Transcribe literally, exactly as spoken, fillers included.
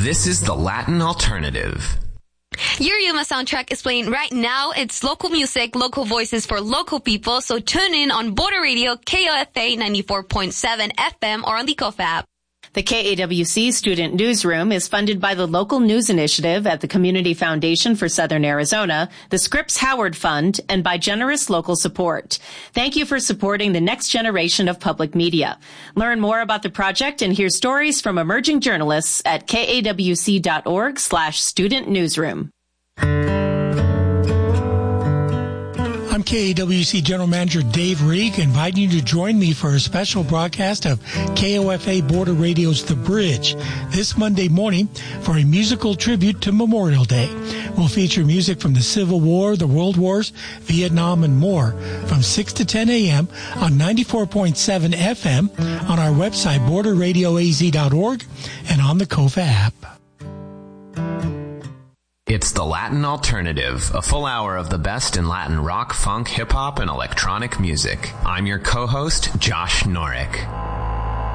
This is the Latin Alternative. Your Yuma soundtrack is playing right now. It's local music, local voices for local people. So tune in on Border Radio, K O F A ninety-four point seven F M or on the Kofa app. The K A W C Student Newsroom is funded by the Local News Initiative at the Community Foundation for Southern Arizona, the Scripps Howard Fund, and by generous local support. Thank you for supporting the next generation of public media. Learn more about the project and hear stories from emerging journalists at kawc.org slash student newsroom. I'm K A W C General Manager Dave Reek, inviting you to join me for a special broadcast of K O F A Border Radio's The Bridge this Monday morning for a musical tribute to Memorial Day. We'll feature music from the Civil War, the World Wars, Vietnam, and more from six to ten a.m. on ninety-four point seven F M, on our website border radio a z dot org, and on the Kofa app. It's the Latin Alternative, a full hour of the best in Latin rock, funk, hip-hop, and electronic music. I'm your co-host, Josh Norick.